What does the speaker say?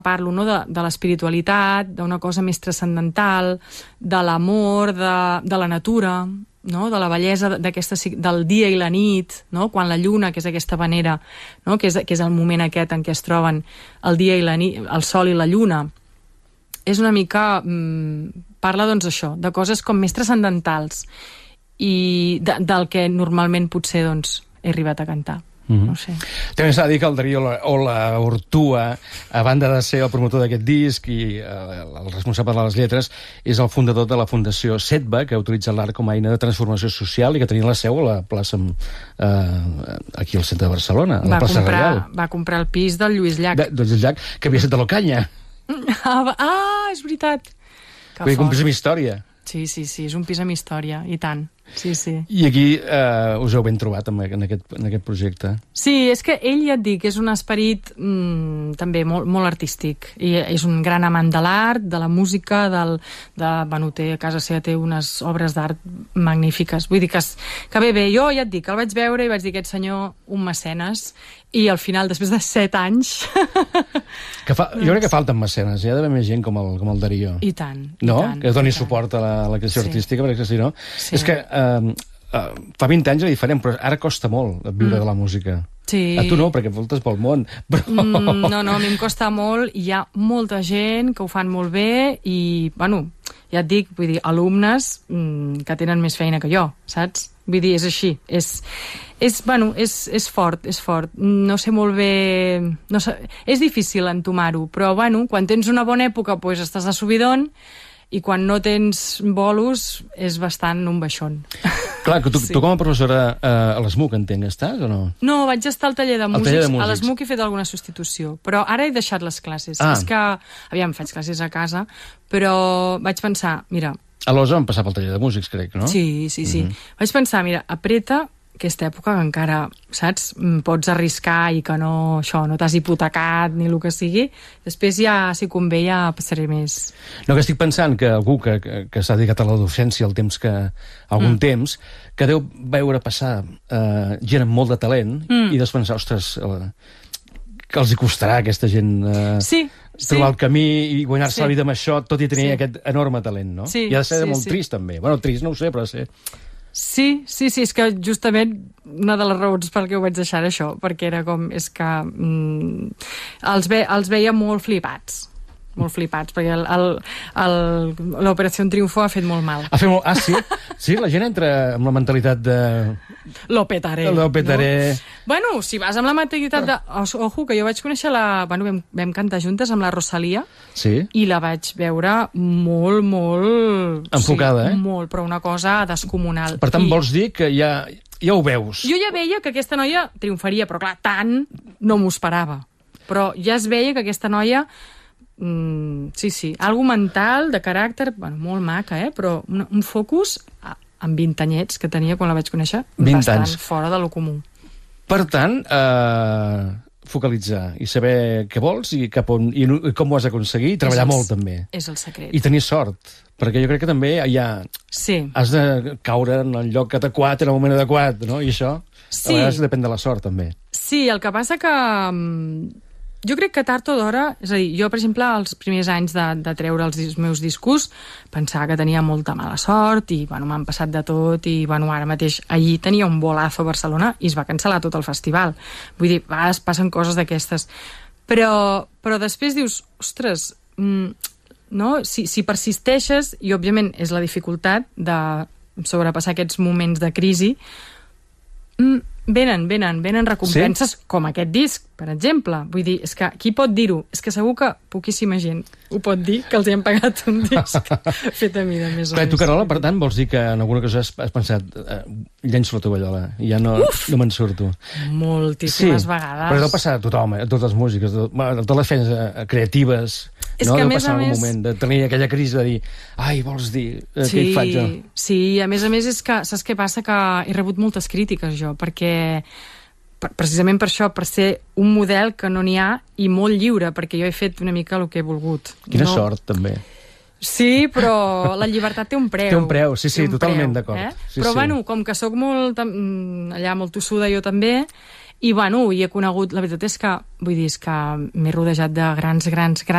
Parlo, no, de l'espiritualitat, d'una cosa més transcendental, de l'amor, de la natura, no? De la bellesa del dia i la nit, no? Quan la lluna, que és aquesta vanera, no? que és el moment aquest en què es troben el dia i la nit, el sol i la lluna, és una mica... parla, doncs, això, de coses com més transcendentals i del que normalment potser, doncs, he arribat a cantar. No sé. També s'ha de dir que el Darío Ola Ortua, a banda de ser el promotor d'aquest disc i el responsable de les lletres, és el fundador de la Fundació Setba, que utilitza l'art com a eina de transformació social i que tenia la seu a la plaça aquí al centre de Barcelona, a la plaça Reial. Va comprar el pis del Lluís Llach. Del Lluís Llach, que havia estat de l'Ocanya. És veritat. Vull dir, un pis amb història. Sí, és un pis amb història, i tant. Sí. I aquí us heu ben trobat en aquest projecte. Sí, és que ell, ja et dic, és un esperit també molt artístic. I és un gran amant de l'art, de la música, a casa seva té unes obres d'art magnífiques. Vull dir que bé, jo ja et dic, el vaig veure i vaig dir, aquest senyor, un mecenes, i al final, després de 7 anys... Jo crec que falten mecenes, hi ha d'haver més gent com el Darío. I tant. Que doni suport a la creació artística, perquè si no... És que fa 20 anys era diferent, però ara costa molt viure de la música. Sí. A tu no, perquè voltes pel món. No, a mi em costa molt, i hi ha molta gent que ho fan molt bé, i, bueno, ja et dic, vull dir, alumnes que tenen més feina que jo, saps? Vull dir, és així. És fort. No sé molt bé... És difícil entomar-ho, però, bueno, quan tens una bona època, doncs estàs de subidon, i quan no tens bolos és bastant un baixón. Clar, que tu com a professora a l'ESMUC, entenc, estàs o no? No, vaig estar al taller de músics. A l'ESMUC he fet alguna substitució, però ara he deixat les classes. És que, aviam, faig classes a casa, però vaig pensar, mira... A l'OSA vam passar pel taller de músics, crec, no? Sí. Vaig pensar, mira, apreta aquesta època que encara, saps, pots arriscar i que no t'has hipotecat ni el que sigui. Després ja, si convé, ja passaré més. No, que estic pensant que algú que s'ha dedicat a la docència algun temps, que deu veure passar gent amb molt de talent i deus pensar, ostres, que els hi costarà a aquesta gent trobar el camí i guanyar-se la vida amb això, tot i tenir aquest enorme talent, no? I ha de ser molt trist, també. Bueno, trist no ho sé, però ha de ser... Sí, és que justament una de les raons per què ho vaig deixar això, perquè era com, és que els veia molt flipats, perquè l'Operació Triunfo ha fet molt mal. Sí, la gent entra amb la mentalitat de... Lo petaré. No? Bueno, si vas amb la mentalitat de... Ojo, que jo vaig conèixer vam cantar juntes amb la Rosalia, i la vaig veure molt... enfocada, Molt, però una cosa descomunal. Per tant, vols dir que ja ho veus? Jo ja veia que aquesta noia triomfaria, però clar, tant no m'ho esperava. Però ja es veia que aquesta noia... algo mental, de caràcter, molt maca, però un focus amb 20 anyets que tenia quan la vaig conèixer, bastant fora de lo comú. Per tant, focalitzar i saber què vols i cap on i com ho has d'aconseguir, i treballar molt també. És el secret. I tenir sort, perquè jo crec que també has de caure en el lloc adequat, en el moment adequat, no? I això a vegades depèn de la sort, també. Sí, el que passa que... Jo crec que tard o d'hora, és a dir, jo, per exemple, els primers anys de treure els meus discos, pensava que tenia molta mala sort i, m'han passat de tot i, ara mateix, ahir tenia un bolazo a Barcelona i es va cancel·lar tot el festival. Vull dir, a vegades passen coses d'aquestes. Però després dius, ostres, no? Si persisteixes, i òbviament és la dificultat de sobrepassar aquests moments de crisi, venen recompenses com aquest disc, per exemple. Vull dir, és que qui pot dir-ho? És que segur que poquíssima gent ho pot dir, que els hi han pagat un disc fet a mida, més o menys. Tu, Carola, per tant, vols dir que en alguna cosa has pensat llenço la tovallola, ja no me'n surto? Moltíssimes vegades. Però deu passar a tothom, a totes les músiques, a totes les feines creatives, no? Deu passar en algun moment de tenir aquella crisi de dir, vols dir, què hi faig jo? Sí, a més és que, saps què passa? Que he rebut moltes crítiques jo, perquè precisament per això, per ser un model que no n'hi ha i molt lliure, perquè jo he fet una mica el que he volgut. Quina sort, també. Sí, però la llibertat té un preu. Té un preu, sí, totalment d'acord. Però, com que sóc molt tossuda jo també, i he conegut, la veritat és que, vull dir, és que m'he rodejat de grans